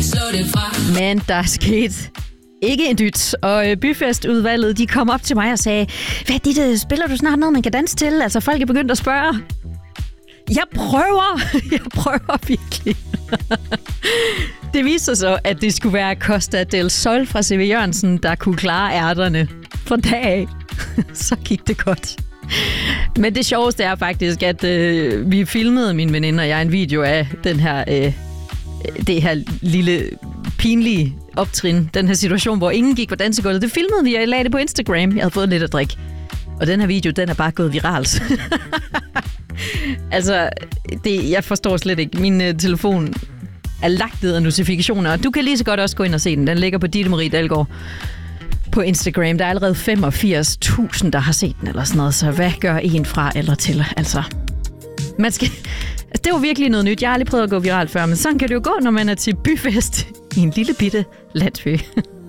Men der er sket ikke en dyt, og byfestudvalget, de kom op til mig og sagde, hvad dit, spiller du snart noget, man kan danse til? Altså, folk er begyndt at spørge. Jeg prøver virkelig. Det viser sig så, at det skulle være Costa del Sol fra C.V. Jørgensen, der kunne klare ærterne fra dag af. Så gik det godt. Men det sjoveste er faktisk, at vi filmede, min veninde og jeg, en video af den her, det her lille pinlige optrin. Den her situation, hvor ingen gik på dansegulvet. Det filmede vi, og jeg lagde det på Instagram. Jeg havde fået lidt at drikke. Og den her video, den er bare gået viralt. Altså, jeg forstår slet ikke. Min telefon er lagt ned af notifikationer, og du kan lige så godt også gå ind og se den. Den ligger på Ditte Marie Dalgaard på Instagram. Der er allerede 85.000, der har set den eller sådan noget, så hvad gør en fra eller til? Altså, det var virkelig noget nyt. Jeg har aldrig prøvet at gå viralt før, men sådan kan det jo gå, når man er til byfest i en lille bitte landsby.